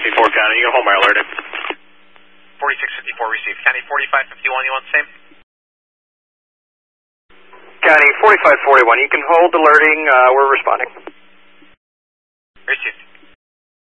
County, you hold my alerted. 4654 received. County 4551, you want the same? County 4541, you can hold alerting, we're responding. Received.